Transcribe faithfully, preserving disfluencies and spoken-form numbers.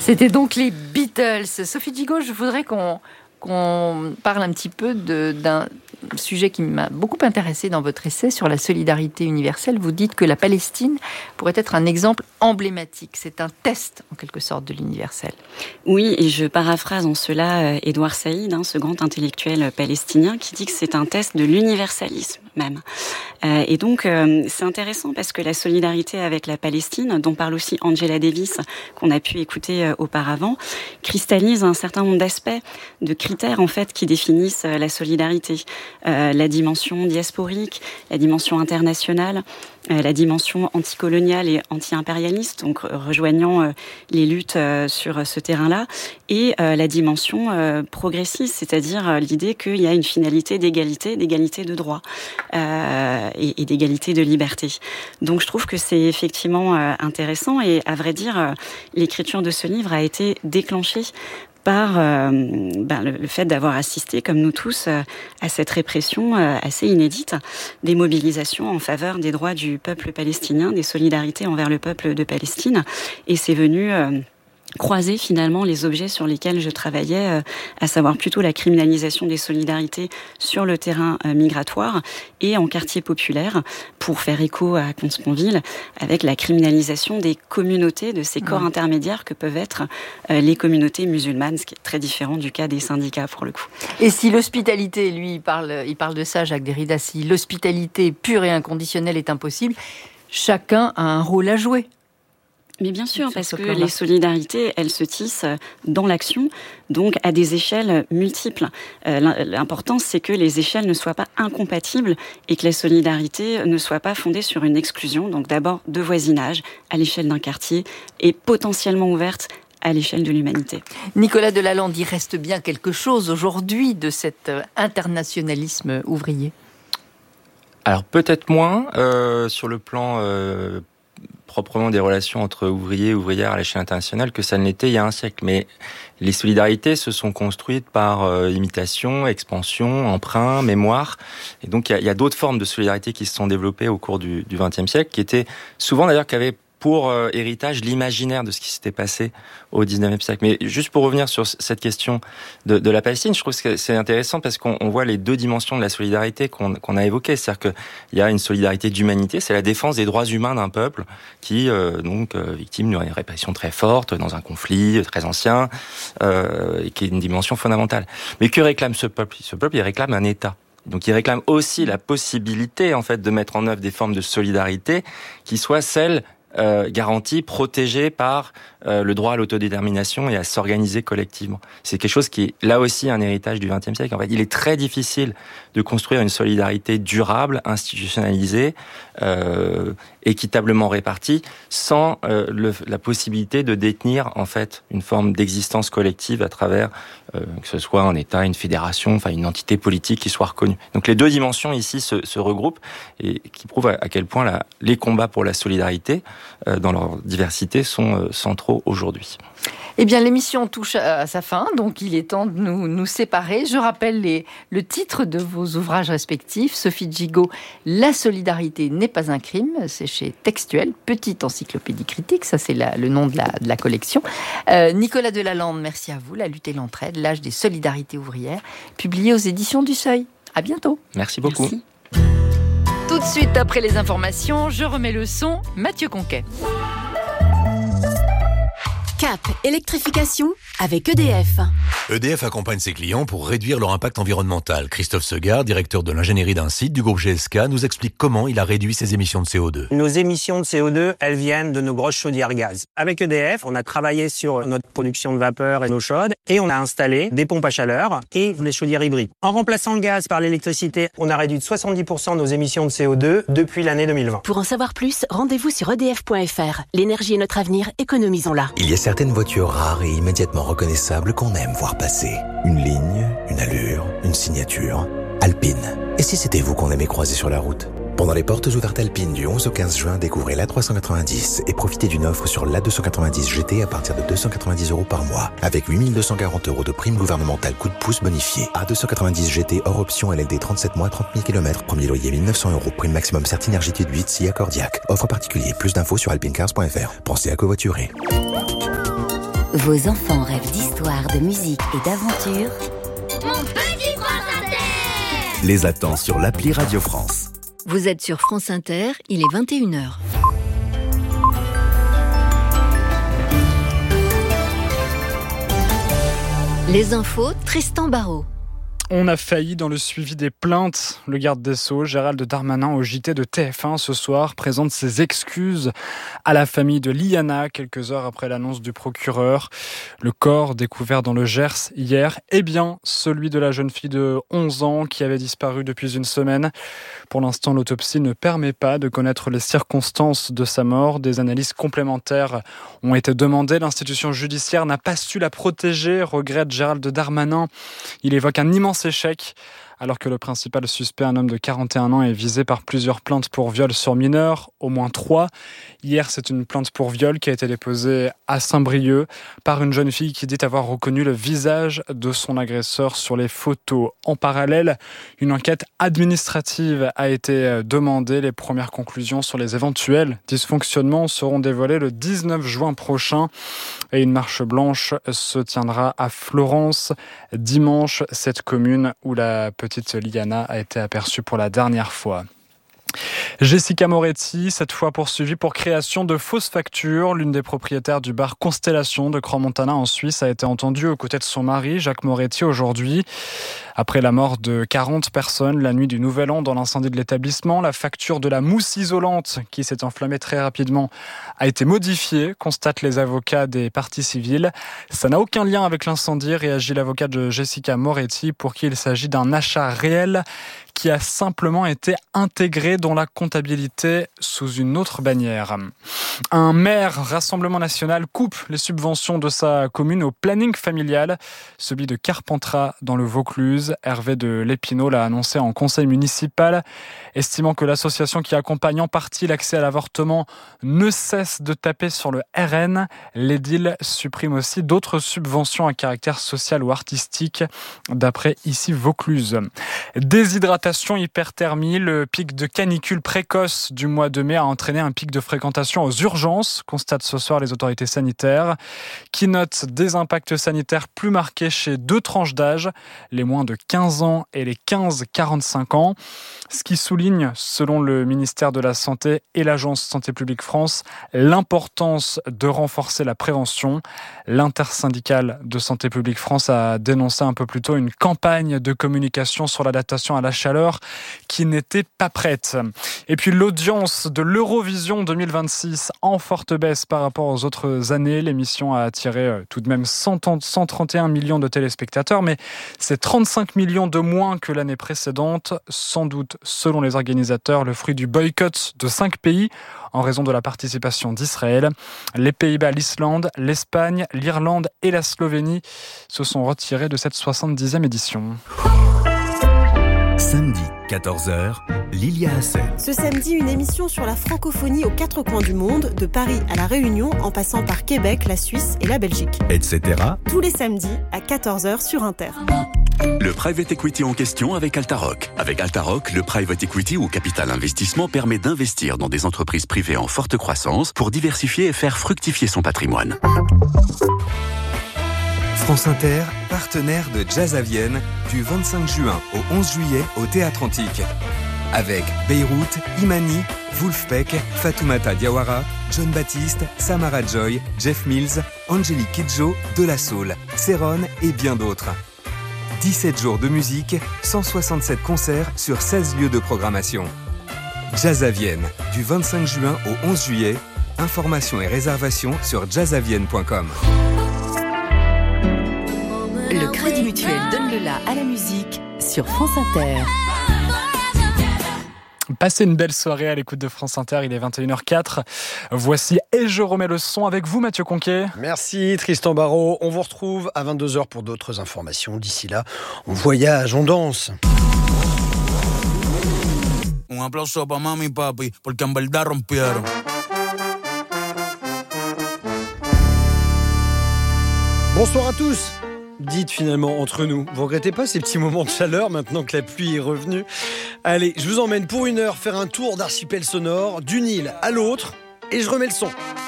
C'était donc les Beatles. Sophie Gigot, je voudrais qu'on, qu'on parle un petit peu de, d'un sujet qui m'a beaucoup intéressée dans votre essai sur la solidarité universelle. Vous dites que la Palestine pourrait être un exemple emblématique. C'est un test, en quelque sorte, de l'universel. Oui, et je paraphrase en cela Édouard Saïd, hein, ce grand intellectuel palestinien, qui dit que c'est un test de l'universalisme même. Euh, et donc, euh, c'est intéressant parce que la solidarité avec la Palestine, dont parle aussi Angela Davis, qu'on a pu écouter euh, auparavant, cristallise un certain nombre d'aspects, de critères en fait qui définissent euh, la solidarité. Euh, la dimension diasporique, la dimension internationale, euh, la dimension anticoloniale et anti-impérialiste, donc rejoignant euh, les luttes euh, sur ce terrain-là, et euh, la dimension euh, progressiste, c'est-à-dire euh, l'idée qu'il y a une finalité d'égalité, d'égalité de droit euh, et, et d'égalité de liberté. Donc je trouve que c'est effectivement euh, intéressant et à vrai dire, euh, l'écriture de ce livre a été déclenchée par euh, ben, le, le fait d'avoir assisté, comme nous tous, euh, à cette répression euh, assez inédite, des mobilisations en faveur des droits du peuple palestinien, des solidarités envers le peuple de Palestine. Et c'est venu euh, croiser finalement les objets sur lesquels je travaillais, euh, à savoir plutôt la criminalisation des solidarités sur le terrain euh, migratoire et en quartier populaire, pour faire écho à Comte-Sponville, avec la criminalisation des communautés, de ces corps mmh. intermédiaires que peuvent être euh, les communautés musulmanes, ce qui est très différent du cas des syndicats pour le coup. Et si l'hospitalité, lui, il parle, il parle de ça, Jacques Derrida, si l'hospitalité pure et inconditionnelle est impossible, chacun a un rôle à jouer. Mais bien sûr, parce que les solidarités, elles se tissent dans l'action, donc à des échelles multiples. Euh, l'important, c'est que les échelles ne soient pas incompatibles et que la solidarité ne soit pas fondée sur une exclusion, donc d'abord de voisinage, à l'échelle d'un quartier, et potentiellement ouverte à l'échelle de l'humanité. Nicolas Delalande, il reste bien quelque chose aujourd'hui de cet internationalisme ouvrier ? Alors peut-être moins euh, sur le plan euh, proprement des relations entre ouvriers et ouvrières à l'échelle internationale que ça ne l'était il y a un siècle. Mais les solidarités se sont construites par euh, imitation, expansion, emprunt, mémoire. Et donc il y a, il y a d'autres formes de solidarité qui se sont développées au cours du vingtième siècle, qui étaient souvent d'ailleurs qui avaient pour euh, héritage l'imaginaire de ce qui s'était passé au dix-neuvième siècle. Mais juste pour revenir sur cette question de, de la Palestine, je trouve que c'est intéressant parce qu'on on voit les deux dimensions de la solidarité qu'on, qu'on a évoquées. C'est-à-dire qu'il y a une solidarité d'humanité, c'est la défense des droits humains d'un peuple qui, euh, donc, euh, victime d'une répression très forte dans un conflit très ancien, euh, et qui est une dimension fondamentale. Mais que réclame ce peuple ? Ce peuple, il réclame un État. Donc, il réclame aussi la possibilité, en fait, de mettre en œuvre des formes de solidarité qui soient celles Euh, garantie, protégée par euh, le droit à l'autodétermination et à s'organiser collectivement. C'est quelque chose qui est là aussi un héritage du vingtième siècle. En fait, il est très difficile de construire une solidarité durable, institutionnalisée, euh, équitablement répartie, sans euh, le, la possibilité de détenir en fait une forme d'existence collective à travers euh, que ce soit un État, une fédération, enfin une entité politique qui soit reconnue. Donc les deux dimensions ici se, se regroupent et qui prouvent à, à quel point la, les combats pour la solidarité euh, dans leur diversité sont euh, centraux aujourd'hui. Eh bien, l'émission touche à sa fin, donc il est temps de nous, nous séparer. Je rappelle les, le titre de vos ouvrages respectifs. Sophie Gigot, La solidarité n'est pas un crime, c'est chez Textuel, petite encyclopédie critique, ça c'est la, le nom de la, de la collection. Euh, Nicolas Delalande, merci à vous. La lutte et l'entraide, l'âge des solidarités ouvrières, publié aux éditions du Seuil. À bientôt. Merci beaucoup. Merci. Tout de suite après les informations, je remets le son, Mathieu Conquet. Cap électrification avec E D F. E D F accompagne ses clients pour réduire leur impact environnemental. Christophe Segard, directeur de l'ingénierie d'un site du groupe G S K, nous explique comment il a réduit ses émissions de C O deux. Nos émissions de C O deux, elles viennent de nos grosses chaudières gaz. Avec E D F, on a travaillé sur notre production de vapeur et nos chaudes et on a installé des pompes à chaleur et des chaudières hybrides. En remplaçant le gaz par l'électricité, on a réduit de soixante-dix pour cent nos émissions de C O deux depuis l'année deux mille vingt. Pour en savoir plus, rendez-vous sur E D F point F R. L'énergie est notre avenir, économisons-la. Il y a certaines voitures rares et immédiatement reconnaissables qu'on aime voir passer. Une ligne, une allure, une signature. Alpine. Et si c'était vous qu'on aimait croiser sur la route ? Pendant les portes ouvertes Alpine du onze au quinze juin, découvrez l'A trois cent quatre-vingt-dix et profitez d'une offre sur l'A deux cent quatre-vingt-dix G T à partir de deux cent quatre-vingt-dix euros par mois, avec huit mille deux cent quarante euros de prime gouvernementale coup de pouce bonifiée. A deux cent quatre-vingt-dix G T hors option L L D trente-sept mois, trente mille kilomètres, premier loyer mille neuf cents euros, prime maximum Certinergitude huit, S I A Cordiac. Offre particulier, plus d'infos sur alpinecars point F R. Pensez à covoiturer. Vos enfants rêvent d'histoire, de musique et d'aventure. Mon petit France Inter les attend sur l'appli Radio France. Vous êtes sur France Inter, il est vingt et une heures. Les infos, Tristan Barraud. On a failli dans le suivi des plaintes. Le garde des Sceaux, Gérald Darmanin, au J T de T F un ce soir, présente ses excuses à la famille de Liana, quelques heures après l'annonce du procureur. Le corps découvert dans le Gers hier est bien celui de la jeune fille de onze ans qui avait disparu depuis une semaine. Pour l'instant, l'autopsie ne permet pas de connaître les circonstances de sa mort. Des analyses complémentaires ont été demandées. L'institution judiciaire n'a pas su la protéger, regrette Gérald Darmanin. Il évoque un immense échec, alors que le principal suspect, un homme de quarante et un ans, est visé par plusieurs plaintes pour viol sur mineurs, au moins trois. Hier, c'est une plainte pour viol qui a été déposée à Saint-Brieuc par une jeune fille qui dit avoir reconnu le visage de son agresseur sur les photos. En parallèle, une enquête administrative a été demandée. Les premières conclusions sur les éventuels dysfonctionnements seront dévoilées le dix-neuf juin prochain. Et une marche blanche se tiendra à Florence dimanche, cette commune où la petite Liana a été aperçue pour la dernière fois. Jessica Moretti, cette fois poursuivie pour création de fausses factures. L'une des propriétaires du bar Constellation de Crans-Montana en Suisse a été entendue aux côtés de son mari, Jacques Moretti, aujourd'hui. Après la mort de quarante personnes la nuit du Nouvel An dans l'incendie de l'établissement, la facture de la mousse isolante qui s'est enflammée très rapidement a été modifiée, constatent les avocats des parties civiles. Ça n'a aucun lien avec l'incendie, réagit l'avocat de Jessica Moretti, pour qui il s'agit d'un achat réel qui a simplement été intégré dans la comptabilité sous une autre bannière. Un maire Rassemblement National coupe les subventions de sa commune au planning familial, celui de Carpentras dans le Vaucluse. Hervé de Lépinault l'a annoncé en conseil municipal, estimant que l'association qui accompagne en partie l'accès à l'avortement ne cesse de taper sur le R N. L'édile supprime aussi d'autres subventions à caractère social ou artistique, d'après ici Vaucluse. Déshydratation, hyperthermie, le pic de canicule précoce du mois de mai a entraîné un pic de fréquentation aux urgences, constatent ce soir les autorités sanitaires, qui notent des impacts sanitaires plus marqués chez deux tranches d'âge, les moins de quinze ans et les quinze à quarante-cinq ans, ce qui souligne, selon le ministère de la Santé et l'Agence Santé publique France, l'importance de renforcer la prévention. L'intersyndicale de Santé publique France a dénoncé un peu plus tôt une campagne de communication sur l'adaptation à la chaleur qui n'était pas prête. Et puis l'audience de l'Eurovision deux mille vingt-six en forte baisse par rapport aux autres années. L'émission a attiré tout de même cent trente et un millions de téléspectateurs, mais c'est trente-cinq millions de moins que l'année précédente, sans doute, selon les organisateurs, le fruit du boycott de cinq pays en raison de la participation d'Israël. Les Pays-Bas, l'Islande, l'Espagne, l'Irlande et la Slovénie se sont retirés de cette soixante-dixième édition. Samedi, quatorze heures, Lilia Hassel. Ce samedi, une émission sur la francophonie aux quatre coins du monde, de Paris à La Réunion, en passant par Québec, la Suisse et la Belgique. Etc. Tous les samedis à quatorze heures sur Inter. Le private equity en question avec Altaroc. Avec Altaroc, le private equity ou capital investissement permet d'investir dans des entreprises privées en forte croissance pour diversifier et faire fructifier son patrimoine. France Inter, partenaire de Jazz à Vienne, du vingt-cinq juin au onze juillet au Théâtre Antique. Avec Beyrouth, Imani, Wolfpack, Fatoumata Diawara, John Baptiste, Samara Joy, Jeff Mills, Angélique Kidjo, De La Soul, Céron et bien d'autres. dix-sept jours de musique, cent soixante-sept concerts sur seize lieux de programmation. Jazz à Vienne, du vingt-cinq juin au onze juillet. Informations et réservations sur jazz à vienne point com. Le Crédit Mutuel donne le la à la musique sur France Inter. Passez une belle soirée à l'écoute de France Inter, il est vingt et une heures quatre. Voici Et je remets le son avec vous, Mathieu Conquet. Merci Tristan Barraud. On vous retrouve à vingt-deux heures pour d'autres informations. D'ici là, on voyage, on danse. Un aplauso pa mami y papi, porque en verdad rompieron. Bonsoir à tous. Dites finalement entre nous, vous regrettez pas ces petits moments de chaleur maintenant que la pluie est revenue? Allez, je vous emmène pour une heure faire un tour d'archipel sonore d'une île à l'autre et je remets le son.